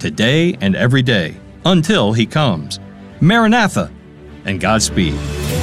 today and every day, until He comes. Maranatha, and Godspeed.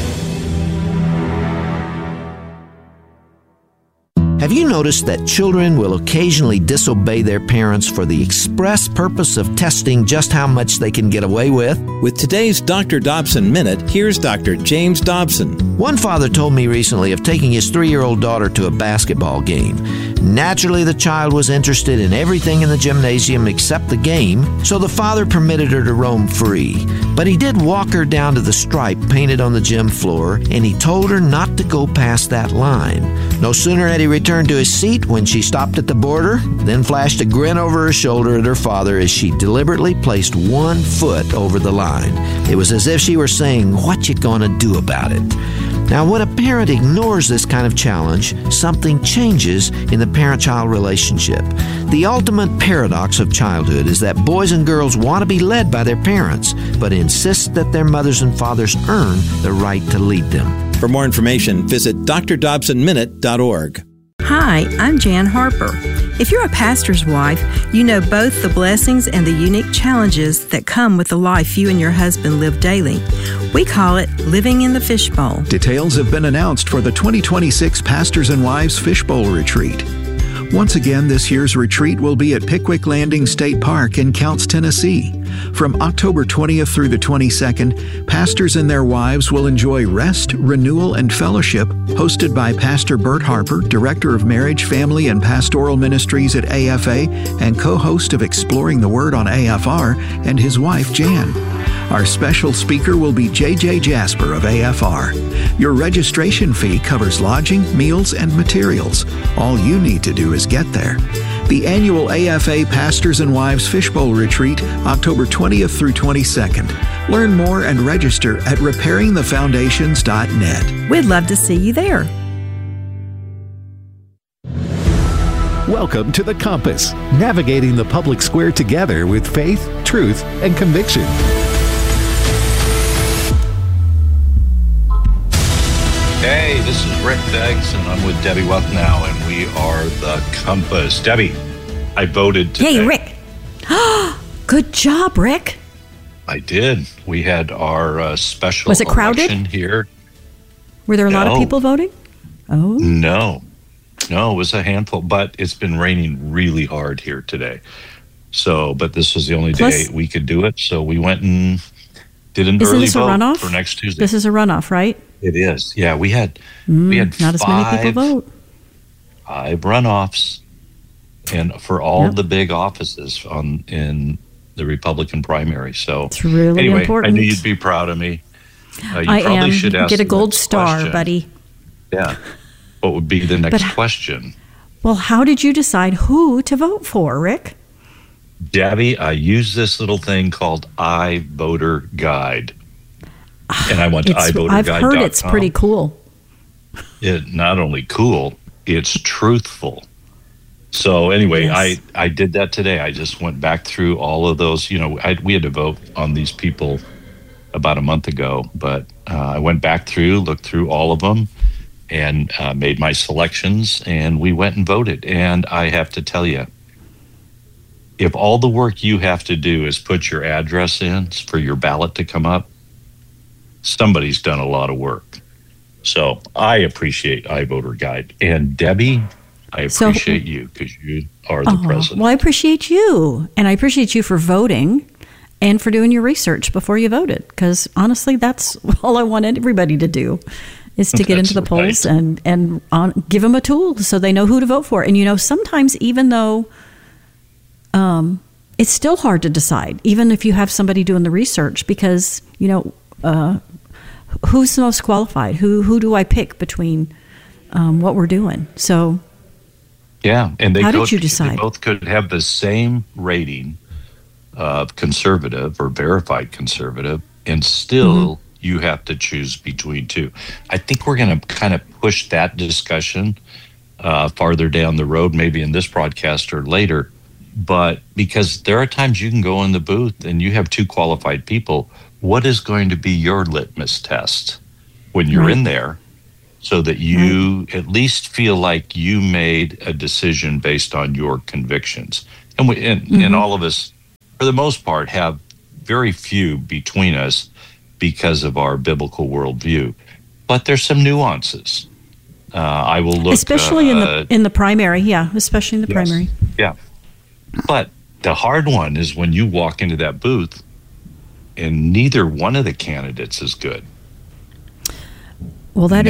Have you noticed that children will occasionally disobey their parents for the express purpose of testing just how much they can get away with? With today's Dr. Dobson Minute, here's Dr. James Dobson. One father told me recently of taking his 3-year-old daughter to a basketball game. Naturally, the child was interested in everything in the gymnasium except the game, so the father permitted her to roam free. But he did walk her down to the stripe painted on the gym floor, and he told her not to go past that line. No sooner had he returned to his seat when she stopped at the border, then flashed a grin over her shoulder at her father as she deliberately placed 1 foot over the line. It was as if she were saying, "What you gonna do about it?" Now, when a parent ignores this kind of challenge, something changes in the parent-child relationship. The ultimate paradox of childhood is that boys and girls want to be led by their parents, but insist that their mothers and fathers earn the right to lead them. For more information, visit drdobsonminute.org. Hi, I'm Jan Harper. If you're a pastor's wife, you know both the blessings and the unique challenges that come with the life you and your husband live daily. We call it living in the fishbowl. Details have been announced for the 2026 Pastors and Wives Fishbowl Retreat. Once again, this year's retreat will be at Pickwick Landing State Park in Counce, Tennessee. From October 20th through the 22nd, pastors and their wives will enjoy rest, renewal, and fellowship hosted by Pastor Bert Harper, Director of Marriage, Family, and Pastoral Ministries at AFA and co-host of Exploring the Word on AFR, and his wife, Jan. Our special speaker will be J.J. Jasper of AFR. Your registration fee covers lodging, meals, and materials. All you need to do is get there. The annual AFA Pastors and Wives Fishbowl Retreat, October 20th through 22nd. Learn more and register at repairingthefoundations.net. We'd love to see you there. Welcome to The Compass, navigating the public square together with faith, truth, and conviction. Hey, this is Rick Beggs, and I'm with Debbie Wealthnow, and we are The Compass. Debbie, I voted today. Hey, Rick. Good job, Rick. I did. We had our special Was it crowded? election here. Were there a lot of people voting? Oh. No, it was a handful, but it's been raining really hard here today. So, but this was the only day we could do it, so we went and did an early vote for next Tuesday. This is a runoff, right? It is. Yeah, we had not as many people vote. 5 runoffs, and for all the big offices in the Republican primary. So it's really important. I knew you'd be proud of me. I am. Should ask get a gold star, question. Buddy. Yeah. What would be the next question? Well, how did you decide who to vote for, Rick? Debbie, I use this little thing called iVoter Guide. And I went to iVoterGuide.com. I've heard it's pretty cool. It's not only cool, it's truthful. So anyway, yes. I did that today. I just went back through all of those. You know, we had to vote on these people about a month ago, but I went back through, looked through all of them, and made my selections, and we went and voted. And I have to tell you, if all the work you have to do is put your address in for your ballot to come up, somebody's done a lot of work. So I appreciate iVoter Guide. And Debbie, I appreciate you because you are the president. Well, I appreciate you. And I appreciate you for voting and for doing your research before you voted. Because honestly, that's all I want everybody to do is to get into the polls and give them a tool so they know who to vote for. And, you know, sometimes even though it's still hard to decide, even if you have somebody doing the research, because, you know, who's the most qualified? Who do I pick between what we're doing? So, yeah, and how did you decide? They both could have the same rating of conservative or verified conservative, and still you have to choose between two. I think we're going to kind of push that discussion farther down the road, maybe in this broadcast or later. But because there are times you can go in the booth and you have two qualified people, what is going to be your litmus test when you're in there so that you at least feel like you made a decision based on your convictions? And and all of us for the most part, have very few between us because of our biblical worldview. But there's some nuances. I will look, especially in the primary, especially in the primary. Yeah, but the hard one is when you walk into that booth and neither one of the candidates is good. Well,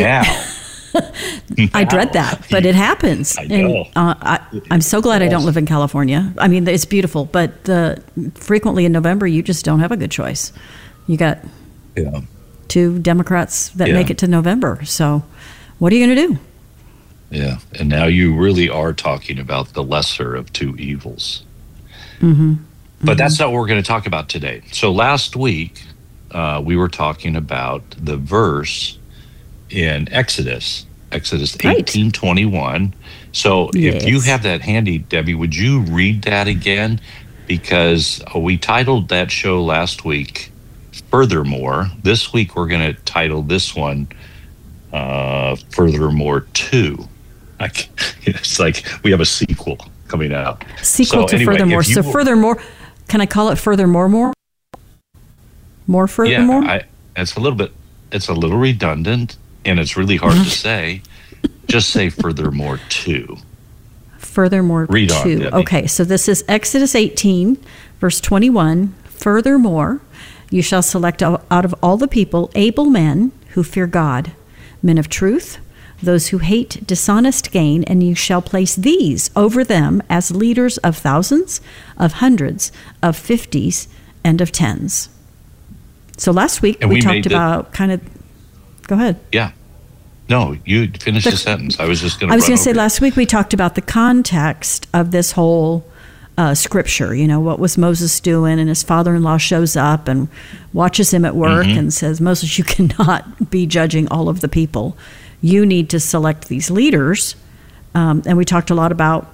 I dread that, but it happens. I know. And I'm so glad I don't live in California. I mean, it's beautiful, but frequently in November, you just don't have a good choice. You got two Democrats that make it to November. So what are you going to do? Yeah. And now you really are talking about the lesser of two evils. Mm-hmm. But that's not what we're going to talk about today. So last week, we were talking about the verse in Exodus 18:21. So if you have that handy, Debbie, would you read that again? Because we titled that show last week, Furthermore. This week, we're going to title this one, Furthermore 2. It's like we have a sequel coming out. Furthermore. So Furthermore, can I call it Furthermore more? More Furthermore? Yeah, it's a little redundant, and it's really hard to say. Just say Furthermore 2. Furthermore 2. Read on, Debbie. Okay, so this is Exodus 18, verse 21. Furthermore, you shall select out of all the people able men who fear God, men of truth, those who hate dishonest gain, and you shall place these over them as leaders of thousands, of hundreds, of fifties, and of tens. So last week we talked about go ahead. Yeah. No, you finish the sentence. I was just going to. I was going to say last week we talked about the context of this whole scripture. You know, what was Moses doing? And his father-in-law shows up and watches him at work and says, "Moses, you cannot be judging all of the people. You need to select these leaders." And we talked a lot about,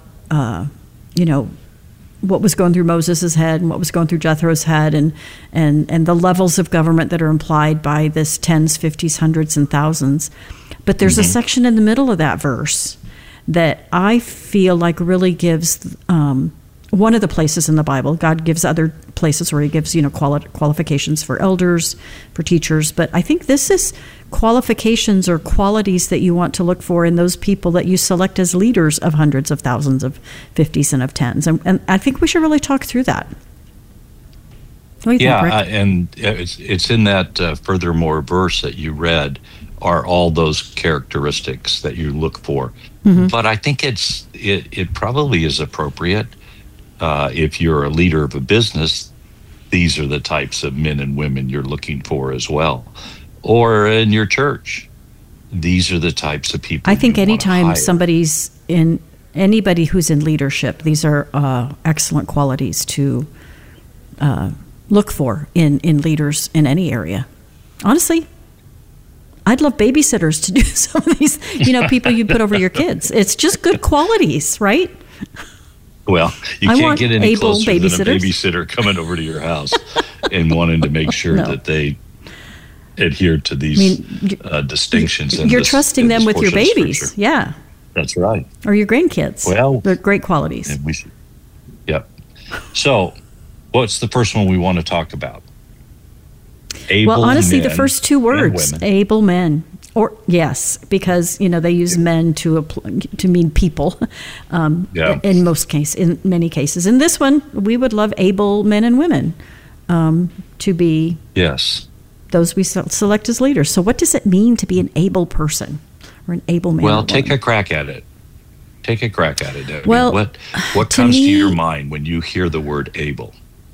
what was going through Moses' head and what was going through Jethro's head, and the levels of government that are implied by this tens, fifties, hundreds, and thousands. But there's a section in the middle of that verse that I feel like really gives one of the places in the Bible. God gives other places where he gives, qualifications for elders, for teachers. But I think this is qualifications or qualities that you want to look for in those people that you select as leaders of hundreds of thousands, of fifties, and of tens. And I think we should really talk through that. What do you think, Rick? And it's in that Furthermore verse that you read are all those characteristics that you look for. But I think it probably is appropriate if you're a leader of a business. These are the types of men and women you're looking for as well. Or in your church, these are the types of people. I think anytime anybody who's in leadership, these are excellent qualities to look for in leaders in any area. Honestly, I'd love babysitters to do some of these, people you put over your kids. It's just good qualities, right? Well, you can't get any closer than a babysitter coming over to your house and wanting to make sure that they adhere to these distinctions. You're trusting them with your babies. Yeah. That's right. Or your grandkids. Well, they're great qualities. And yep. So what's the first one we want to talk about? Well, honestly, the first two words, able men. Or yes, because they use men to mean people. In many cases. In this one, we would love able men and women to be those we select as leaders. So, what does it mean to be an able person or an able man? Well, take a crack at it. Debbie. Well, what comes to your mind when you hear the word able?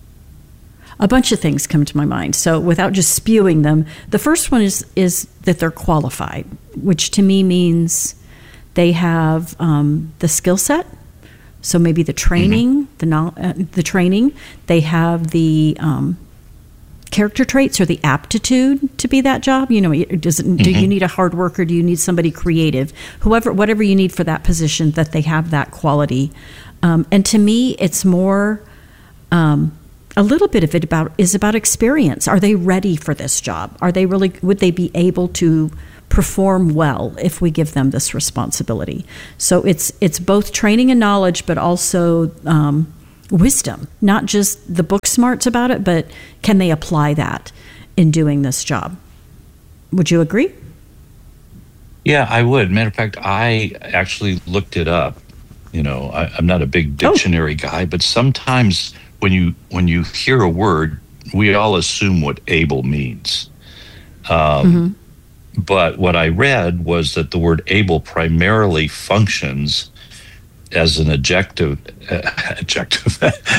A bunch of things come to my mind. So without just spewing them, the first one is that they're qualified, which to me means they have the skill set. So maybe the training, the training. They have the character traits or the aptitude to be that job. Do you need a hard worker? Do you need somebody creative? Whatever you need for that position, that they have that quality. And to me, it's more. A little bit of it is about experience. Are they ready for this job? Would they be able to perform well if we give them this responsibility? So it's both training and knowledge, but also wisdom, not just the book smarts about it, but can they apply that in doing this job? Would you agree? Yeah, I would. Matter of fact, I actually looked it up. I'm not a big dictionary guy, but sometimes when you hear a word, we all assume what able means. But what I read was that the word able primarily functions as an adjective. Objective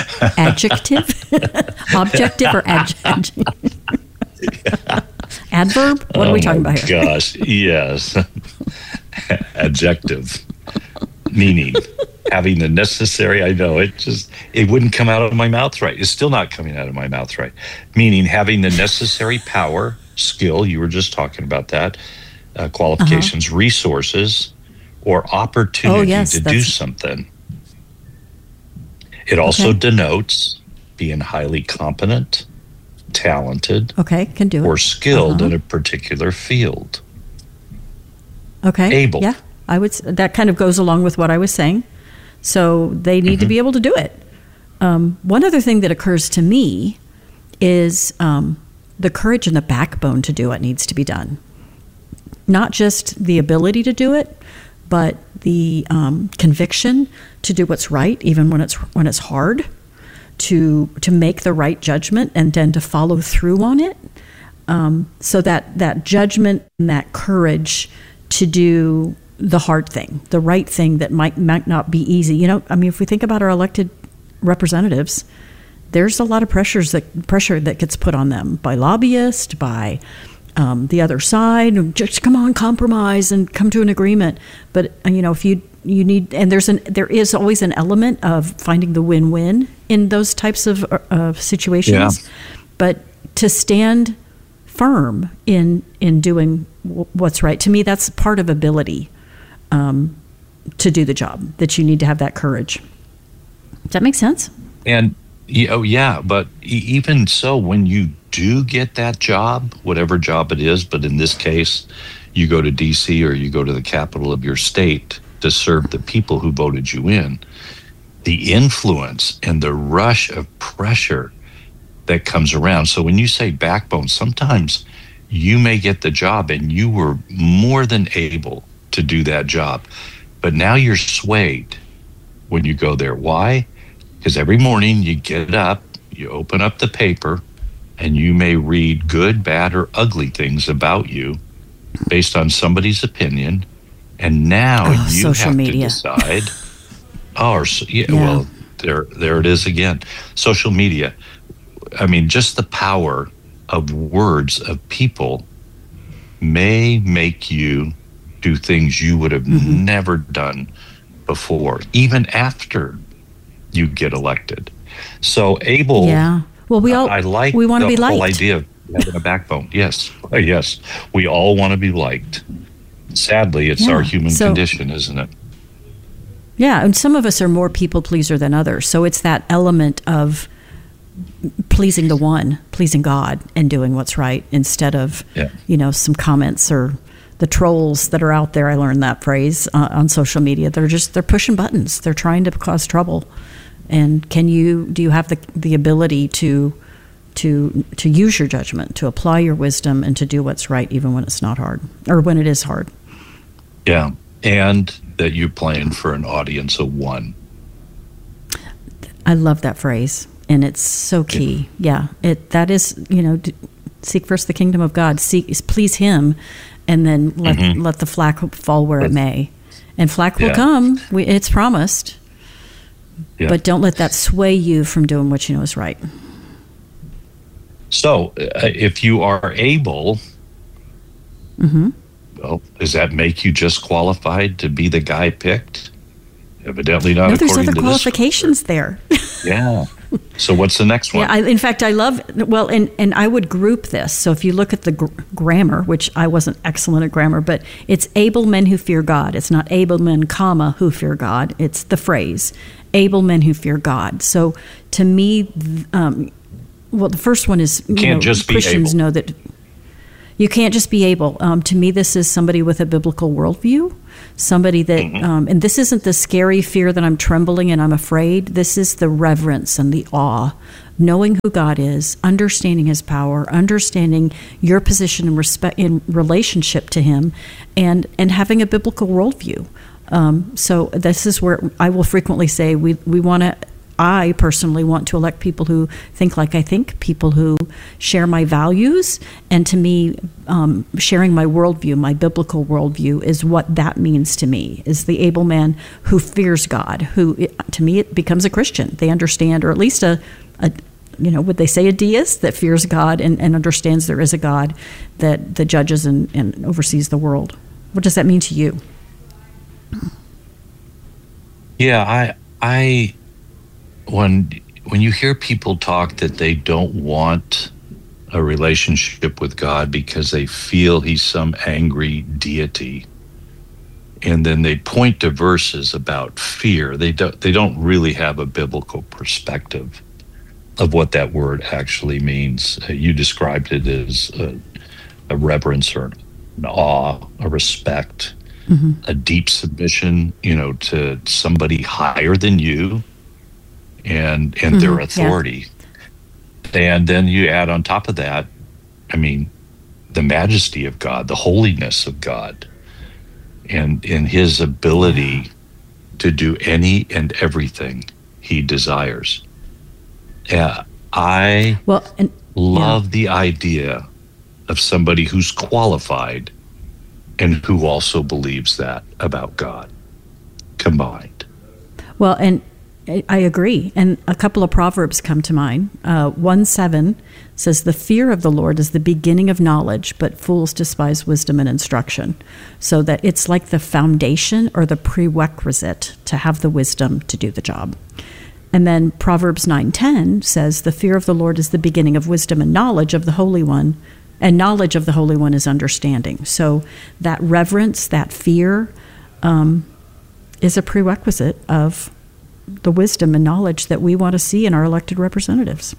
or adjective? Adverb? What are we talking about here? Gosh, yes. Adjective. Meaning, having the necessary, I know, it wouldn't come out of my mouth right. It's still not coming out of my mouth right. Meaning, having the necessary power, skill, you were just talking about that, qualifications, resources, or opportunity to do something. It also denotes being highly competent, talented, can do it, or skilled in a particular field. Able. Yeah, I would. That kind of goes along with what I was saying. So they need to be able to do it. One other thing that occurs to me is the courage and the backbone to do it needs to be done. Not just the ability to do it, but the conviction to do what's right, even when it's hard, to make the right judgment and then to follow through on it. So that judgment and that courage to do the hard thing, the right thing that might not be easy. If we think about our elected representatives, there's a lot of pressure that gets put on them by lobbyists, by the other side. Just come on, compromise and come to an agreement. But if you need, and there is always an element of finding the win-win in those types of situations. Yeah. But to stand firm in doing what's right, to me, that's part of ability to do the job. That you need to have that courage. Does that make sense? And but even so, when you do get that job, whatever job it is, but in this case, you go to D.C. or you go to the capital of your state to serve the people who voted you in, the influence and the rush of pressure that comes around. So when you say backbone, sometimes you may get the job and you were more than able to do that job, but now you're swayed when you go there. Why? Because every morning you get up, you open up the paper, and you may read good, bad, or ugly things about you based on somebody's opinion. And now you have to decide. Well, there it is again. Social media. I mean, just the power of words of people may make you do things you would have never done before, even after you get elected. So able. Yeah. Well, we want to be liked. The whole idea of having a backbone. Yes. We all want to be liked. Sadly, it's our human condition, isn't it? Yeah, and some of us are more people pleaser than others. So it's that element of pleasing the one, pleasing God, and doing what's right instead of some comments or the trolls that are out there. I learned that phrase on social media. They're pushing buttons. They're trying to cause trouble. And do you have the ability to use your judgment, to apply your wisdom, and to do what's right even when it's not hard, or when it is hard? Yeah, and that you're playing for an audience of one. I love that phrase, and it's so key. Yeah, that is, seek first the kingdom of God, please Him, and then let the flack fall where it may, and flack will come. It's promised. Yeah. But don't let that sway you from doing what you know is right. So, if you are able, well, does that make you just qualified to be the guy picked? Evidently not. No, there's other qualifications there. Yeah. So what's the next one? Yeah, in fact, I love, and I would group this. So if you look at the grammar, which I wasn't excellent at grammar, but it's able men who fear God. It's not able men, who fear God. It's the phrase, able men who fear God. So to me, the first one is, can't just be Christians able. know that, You can't just be able. To me, this is somebody with a biblical worldview, somebody that, and this isn't the scary fear that I'm trembling and I'm afraid. This is the reverence and the awe, knowing who God is, understanding His power, understanding your position and respect in relationship to Him, and having a biblical worldview. So this is where I will frequently say we want to. I personally want to elect people who think like I think, people who share my values, and to me, sharing my worldview, my biblical worldview, is what that means to me, is the able man who fears God, who, to me, it becomes a Christian. They understand, or at least would they say a deist that fears God and understands there is a God that judges and oversees the world. What does that mean to you? Yeah, I when you hear people talk that they don't want a relationship with God because they feel He's some angry deity, and then they point to verses about fear, they don't really have a biblical perspective of what that word actually means. You described it as a reverence or an awe, a respect, a deep submission, to somebody higher than you and their authority. Yeah. And then you add on top of that, the majesty of God, the holiness of God, and in His ability to do any and everything He desires. Yeah, I love the idea of somebody who's qualified and who also believes that about God combined. Well, and I agree. And a couple of Proverbs come to mind. 1:7 says, "The fear of the Lord is the beginning of knowledge, but fools despise wisdom and instruction." So that it's like the foundation or the prerequisite to have the wisdom to do the job. And then Proverbs 9:10 says, "The fear of the Lord is the beginning of wisdom and knowledge of the Holy One, and knowledge of the Holy One is understanding." So that reverence, that fear, is a prerequisite of the wisdom and knowledge that we want to see in our elected representatives.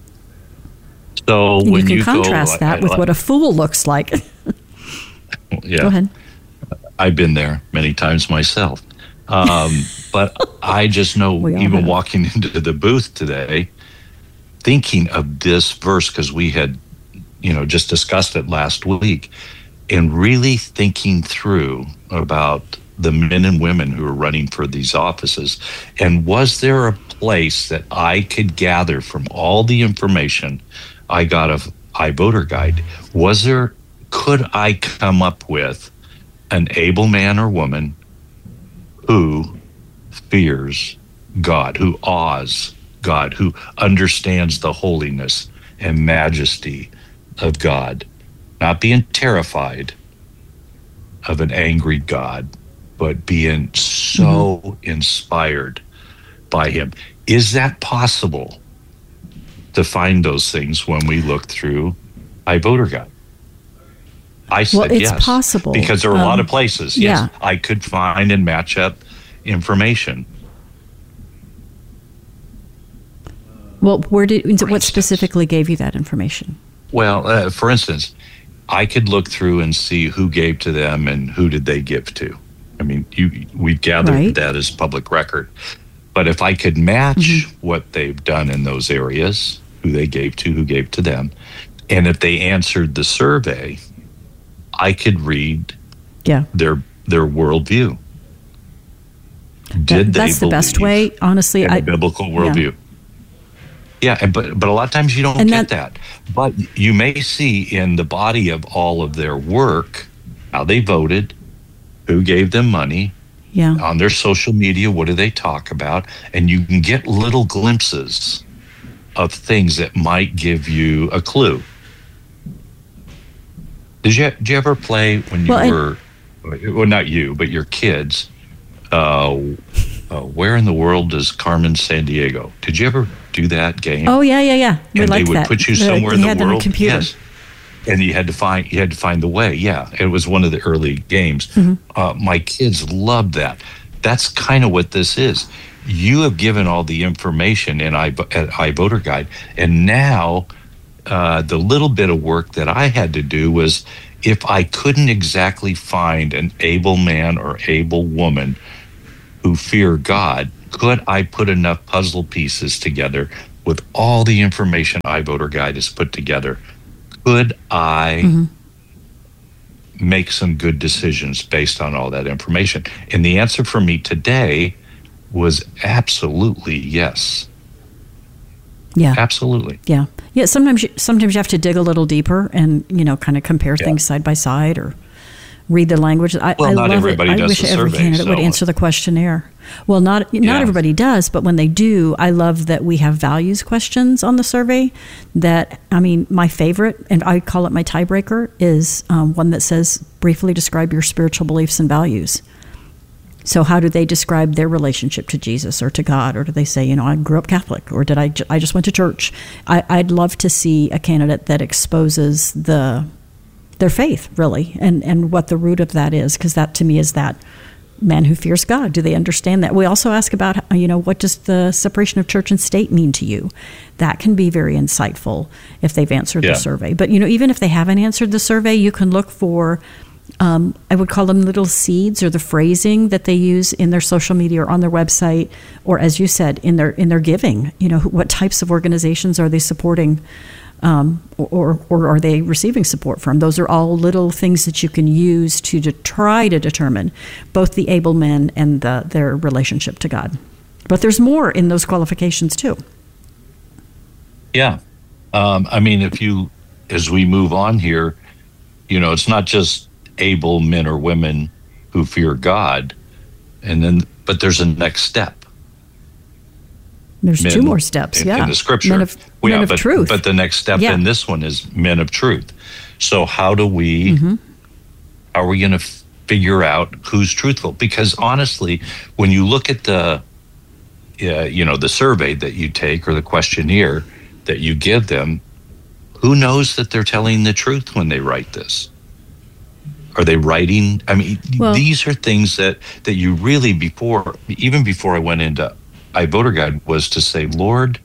So and when you can contrast that with what a fool looks like. Yeah. Go ahead. I've been there many times myself. But I just know, even walking into the booth today, thinking of this verse, because we had, just discussed it last week, and really thinking through about the men and women who are running for these offices. And was there a place that I could gather from all the information I got of iVoter Guide? Could I come up with an able man or woman who fears God, who awes God, who understands the holiness and majesty of God, not being terrified of an angry God, but being so inspired by Him? Is that possible to find those things when we look through iVoter Guide? I said it's yes, possible because there are a lot of places. Yes, I could find and match up information. Well, what specifically gave you that information? Well, for instance, I could look through and see who gave to them and who did they give to. We've gathered that as public record. But if I could match what they've done in those areas, who they gave to, who gave to them, and if they answered the survey, I could read their worldview. That's the best way, honestly. A biblical worldview. Yeah, but a lot of times you don't get that. But you may see in the body of all of their work how they voted, who gave them money, on their social media, what do they talk about, and you can get little glimpses of things that might give you a clue. Did you ever play when you were, well, not you, but your kids, Where in the World Does Carmen Sandiego? Did you ever do that game? Oh, yeah. We liked that. And they would put you somewhere in the world. On the computer. Yes. And you had to find the way. Yeah, it was one of the early games. My kids loved that. That's kind of what this is. You have given all the information at iVoter Guide, and now the little bit of work that I had to do was, if I couldn't exactly find an able man or able woman who fear God, could I put enough puzzle pieces together with all the information iVoter Guide has put together? Could I make some good decisions based on all that information? And the answer for me today was absolutely yes. Yeah. Absolutely. Yeah. Yeah. Sometimes you have to dig a little deeper and, kind of compare things side by side or read the language. I not love everybody it. I does wish the every survey, candidate would answer the questionnaire. Well, not everybody does, but when they do, I love that we have values questions on the survey that, my favorite, and I call it my tiebreaker, is one that says, briefly describe your spiritual beliefs and values. So how do they describe their relationship to Jesus or to God? Or do they say, I grew up Catholic, or did I just went to church? I'd love to see a candidate that exposes their faith, really, and what the root of that is, because that to me is that man who fears God. Do they understand that? We also ask about, what does the separation of church and state mean to you? That can be very insightful if they've answered the survey. But, even if they haven't answered the survey, you can look for, I would call them little seeds, or the phrasing that they use in their social media or on their website, or as you said, in their giving. What types of organizations are they supporting? Or are they receiving support from? Those are all little things that you can use to try to determine both the able men and their relationship to God. But there's more in those qualifications too. Yeah. As we move on here, it's not just able men or women who fear God, but there's a next step. There's two more steps, in the scripture. Men of truth. But the next step in this one is men of truth. So how do we, how are we going to figure out who's truthful? Because honestly, when you look at the survey that you take or the questionnaire that you give them, who knows that they're telling the truth when they write this? Are they writing? These are things that you really, even before I went into iVoter Guide, was to say, Lord,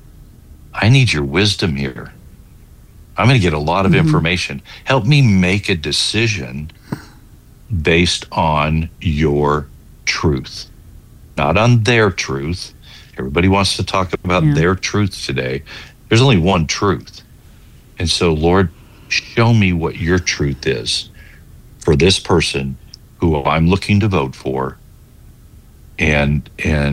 I need your wisdom here. I'm going to get a lot of information. Help me make a decision based on your truth, not on their truth. Everybody wants to talk about their truth today. There's only one truth. And so, Lord, show me what your truth is for this person who I'm looking to vote for, and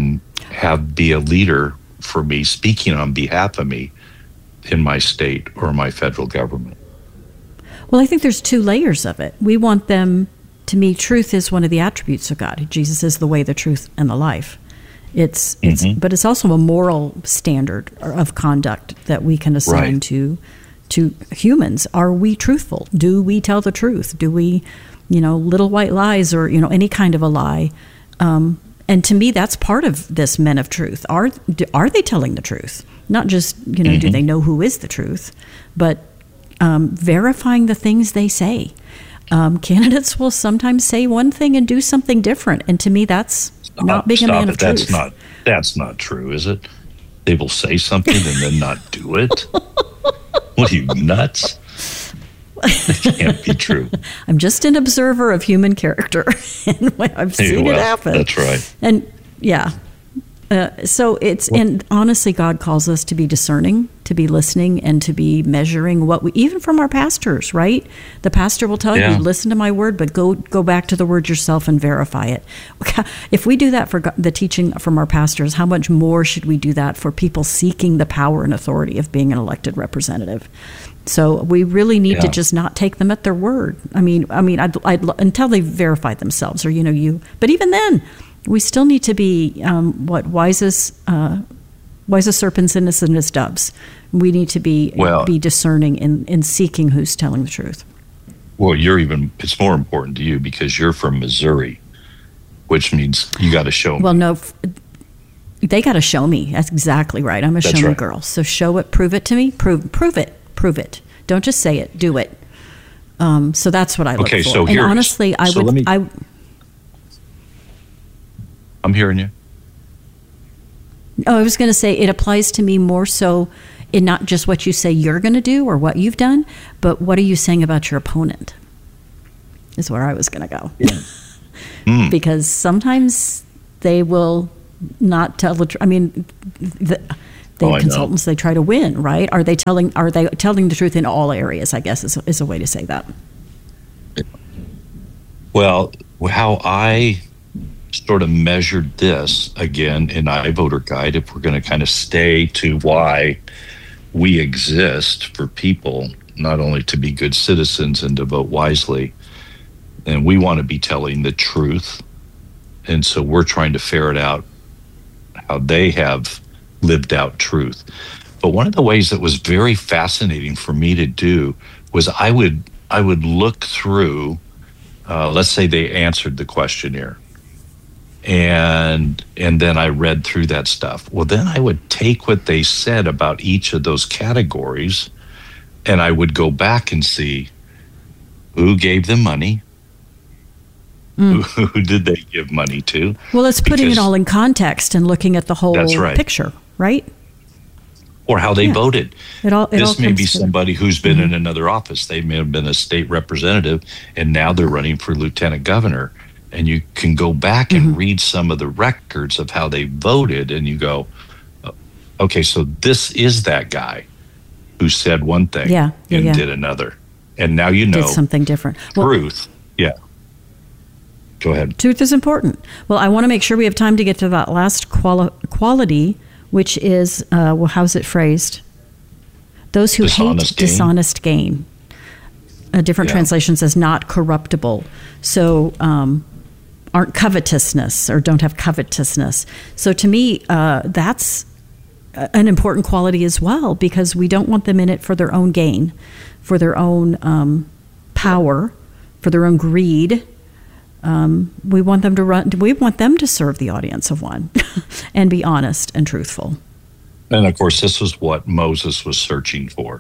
be a leader for me, speaking on behalf of me in my state or my federal government. Well, I think there's two layers of it. We want them, to me, truth is one of the attributes of God. Jesus is the way, the truth, and the life. But it's also a moral standard of conduct that we can assign to humans. Are we truthful? Do we tell the truth? Do we, little white lies or, any kind of a lie? And to me, that's part of this men of truth. Are they telling the truth? Not just, do they know who is the truth, but verifying the things they say. Candidates will sometimes say one thing and do something different. And to me, that's not being a man of truth. That's not true, is it? They will say something and then not do it? What are you, nuts? That can't be true. I'm just an observer of human character, and I've seen it happen. That's right. And so it's, and honestly, God calls us to be discerning, to be listening, and to be measuring what we, even from our pastors, right? The pastor will tell you, listen to my word, but go back to the word yourself and verify it. If we do that for the teaching from our pastors, how much more should we do that for people seeking the power and authority of being an elected representative? So we really need to just not take them at their word. I'd until they verify themselves, or But even then, we still need to be wise as serpents, innocent as doves. We need to be discerning in seeking who's telling the truth. Well, it's more important to you because you're from Missouri, which means you got to show me. Well, no. They got to show me. That's exactly right. I'm a show me girl. So show it, prove it to me. Prove it. Don't just say it. Do it. So that's what I look for. So and honestly, I'm hearing you. Oh, I was going to say it applies to me more so in not just what you say you're going to do or what you've done, but what are you saying about your opponent? Is where I was going to go. Yeah. Because sometimes they will not tell the truth. I mean, they have consultants, they try to win, right? Are they telling the truth in all areas, I guess is a way to say that. Well, how I sort of measured this, again, in iVoter Guide, if we're going to kind of stay to why we exist for people, not only to be good citizens and to vote wisely, and we want to be telling the truth. And so we're trying to ferret out how they have lived out truth. But one of the ways that was very fascinating for me to do was I would look through, let's say they answered the questionnaire, and then I read through that stuff. Well, then I would take what they said about each of those categories, and I would go back and see who gave them money, who did they give money to. Well, it's putting it all in context and looking at the whole picture, right? Or how they voted. This may be somebody who's been in another office. They may have been a state representative, and now they're running for lieutenant governor. And you can go back and read some of the records of how they voted, and you go, okay, so this is that guy who said one thing and did another. And now you know. Did something different. Truth. Go ahead. Truth is important. Well, I want to make sure we have time to get to that last quality, which is, how's it phrased? Those who hate dishonest gain. A different translation says not corruptible. So aren't covetousness or don't have covetousness. So to me, that's an important quality as well, because we don't want them in it for their own gain, for their own power, for their own greed. We want them to run. We want them to serve the audience of one, and be honest and truthful. And of course, this is what Moses was searching for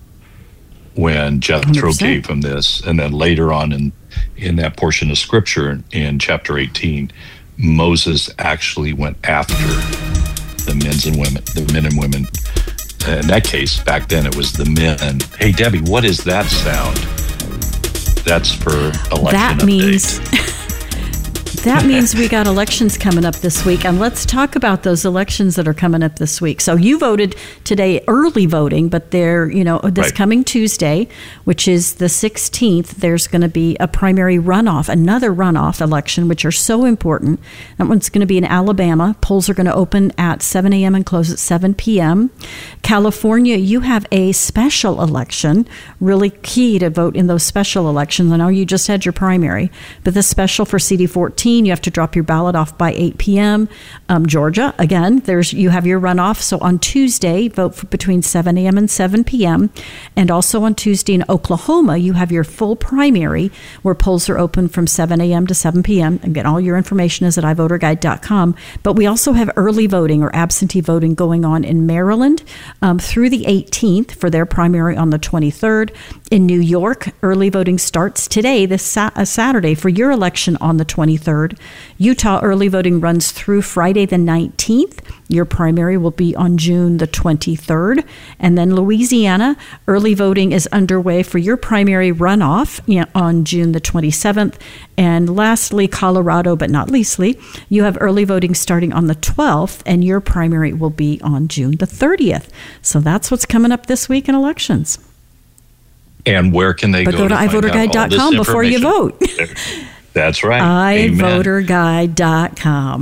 when Jethro 100%. Gave him this, and then later on in that portion of Scripture in chapter 18, Moses actually went after the men and women. In that case, back then it was the men. Hey, Debbie, what is that sound? That's for election updates. That means we got elections coming up this week, and let's talk about those elections that are coming up this week. So you voted today, early voting, but this coming Tuesday, which is the 16th, there's going to be a primary runoff, another runoff election, which are so important. That one's going to be in Alabama. Polls are going to open at 7 a.m. and close at 7 p.m. California, you have a special election, really key to vote in those special elections. I know you just had your primary, but the special for CD14, you have to drop your ballot off by 8 p.m. Georgia, again, you have your runoff. So on Tuesday, vote between 7 a.m. and 7 p.m. And also on Tuesday in Oklahoma, you have your full primary where polls are open from 7 a.m. to 7 p.m. Again, all your information is at iVoterGuide.com. But we also have early voting or absentee voting going on in Maryland through the 18th for their primary on the 23rd. In New York, early voting starts today, this Saturday, for your election on the 23rd. Utah, early voting runs through Friday the 19th. Your primary will be on June the 23rd. And then Louisiana, early voting is underway for your primary runoff on June the 27th. And lastly, Colorado, but not leastly, you have early voting starting on the 12th, and your primary will be on June the 30th. So that's what's coming up this week in elections. And where can they go to iVoterGuide.com before you vote. That's right. iVoterGuide.com.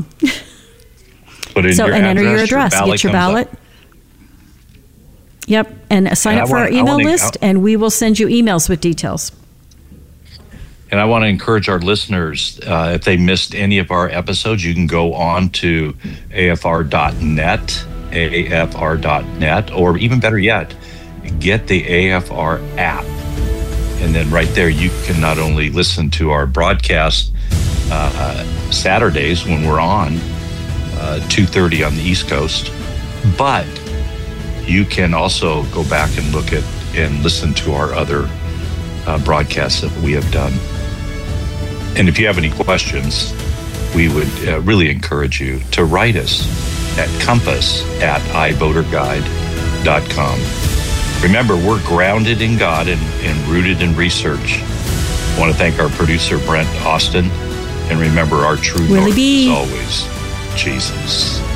Put in your enter your address. Get your ballot. Yep. And sign up for our email list, and we will send you emails with details. And I want to encourage our listeners, if they missed any of our episodes, you can go on to afr.net, or even better yet, get the AFR app. And then right there, you can not only listen to our broadcast Saturdays when we're on 2:30 on the East Coast, but you can also go back and look at and listen to our other broadcasts that we have done. And if you have any questions, we would really encourage you to write us at compass@iVoterGuide.com. faithtruth.com. Remember, we're grounded in God and rooted in research. I want to thank our producer, Brent Austin. And remember, our true north is always Jesus.